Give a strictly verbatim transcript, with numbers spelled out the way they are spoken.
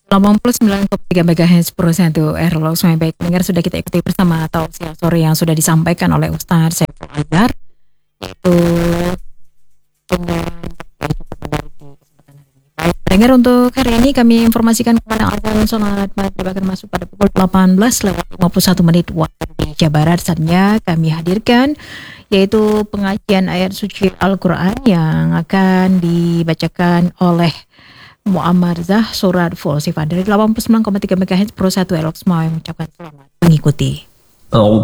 delapan puluh sembilan koma tiga megahertz per satu Airlock Semai. Baik, dengar sudah kita ikuti bersama tausiah sore yang sudah disampaikan oleh Ustaz Saiful Azhar, yaitu dengar untuk hari ini kami informasikan kepada azan salat maghrib akan masuk pada pukul delapan belas lewat lima puluh satu menit waktu Indonesia Barat. Saatnya kami hadirkan yaitu pengajian ayat suci Al-Quran yang akan dibacakan oleh Mu'ammarzah surat Full Sifat dari delapan puluh sembilan koma tiga megahertz per satu Airlock Semai mengucapkan selamat mengikuti.